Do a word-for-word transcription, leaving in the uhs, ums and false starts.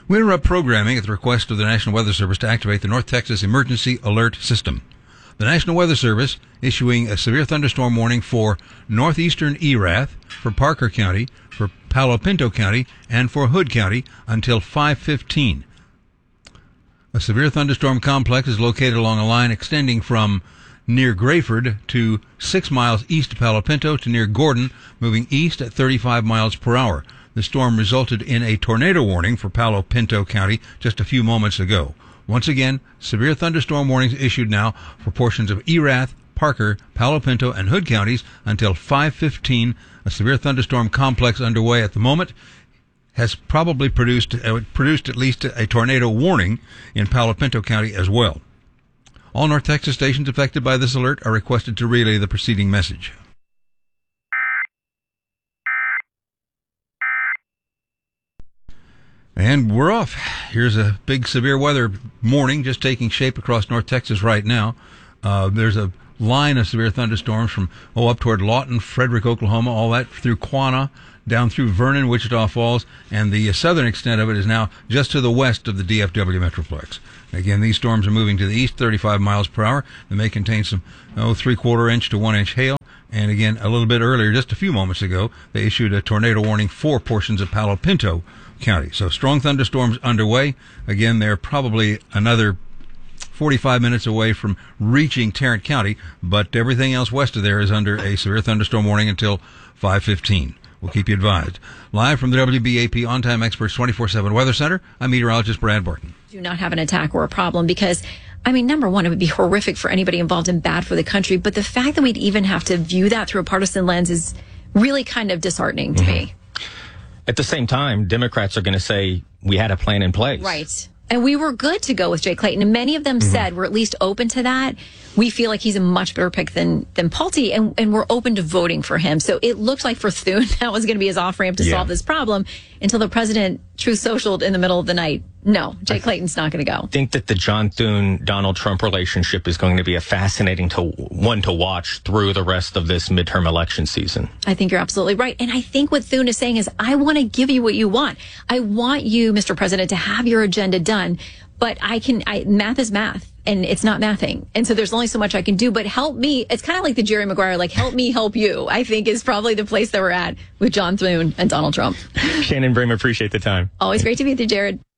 We interrupt programming at the request of the National Weather Service to activate the North Texas Emergency Alert System. The National Weather Service issuing a severe thunderstorm warning for northeastern Erath, for Parker County, for Palo Pinto County, and for Hood County until five fifteen. A severe thunderstorm complex is located along a line extending from near Grayford to six miles east of Palo Pinto to near Gordon, moving east at thirty-five miles per hour. The storm resulted in a tornado warning for Palo Pinto County just a few moments ago. Once again, severe thunderstorm warnings issued now for portions of Erath, Parker, Palo Pinto, and Hood counties until five fifteen. A severe thunderstorm complex underway at the moment has probably produced uh, produced at least a tornado warning in Palo Pinto County as well. All North Texas stations affected by this alert are requested to relay the preceding message. And we're off. Here's a big severe weather morning just taking shape across North Texas right now. Uh, there's a line of severe thunderstorms from, oh, up toward Lawton, Frederick, Oklahoma, all that through Quanah, down through Vernon, Wichita Falls, and the southern extent of it is now just to the west of the D F W Metroplex. Again, these storms are moving to the east, thirty-five miles per hour. They may contain some, oh, three-quarter inch to one-inch hail. And again, a little bit earlier, just a few moments ago, they issued a tornado warning for portions of Palo Pinto County. So strong thunderstorms underway. Again, they're probably another forty-five minutes away from reaching Tarrant County, but everything else west of there is under a severe thunderstorm warning until five fifteen. We'll keep you advised. Live from the W B A P On-Time Experts twenty-four seven Weather Center, I'm meteorologist Brad Barton. Do not have an attack or a problem because, I mean, number one, it would be horrific for anybody involved and bad for the country. But the fact that we'd even have to view that through a partisan lens is really kind of disheartening to mm-hmm. me. At the same time, Democrats are going to say we had a plan in place. Right. And we were good to go with Jay Clayton. And many of them mm-hmm. said we're at least open to that. We feel like he's a much better pick than than Pulte, and, and we're open to voting for him. So it looked like for Thune, that was going to be his off-ramp to yeah. solve this problem until the president Truth Socialed in the middle of the night. No, Jay Clayton's not going to go. I think that the John Thune-Donald Trump relationship is going to be a fascinating to, one to watch through the rest of this midterm election season. I think you're absolutely right. And I think what Thune is saying is, I want to give you what you want. I want you, Mister President, to have your agenda done. But I can, I, math is math, and it's not mathing. And so there's only so much I can do, but help me. It's kind of like the Jerry Maguire, like, help me help you, I think is probably the place that we're at with John Thune and Donald Trump. Shannon Bream, appreciate the time. Always great to be with you, Jared.